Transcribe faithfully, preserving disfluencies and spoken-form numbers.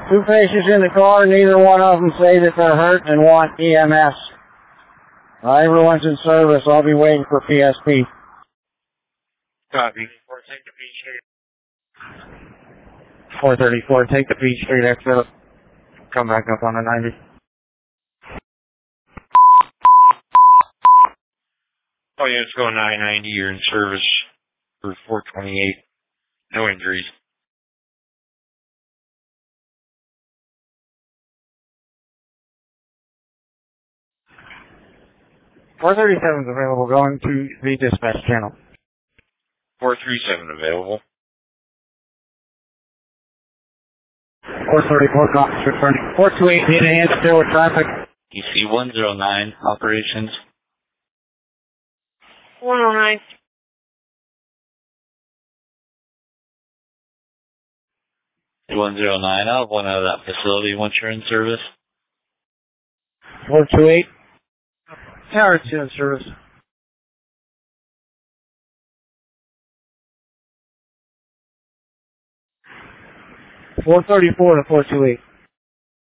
Two patients in the car, neither one of them say that they're hurt and want E M S. Uh, everyone's in service. I'll be waiting for P S P. Copy. four, take the Peach Street. four thirty-four, take the Peach Street exit. Come back up on the ninety. Oh yeah, it's going nine ninety. You're in service for four twenty-eight. No injuries. four thirty-seven is available, going to the dispatch channel. four three seven available. four thirty-four, cops returning. four twenty-eight, need a hand still with traffic. E C one oh nine, operations. one oh nine. one oh nine, I'll have one out of that facility once you're in service. four twenty-eight. Tower it's in service. four thirty-four to four twenty-eight.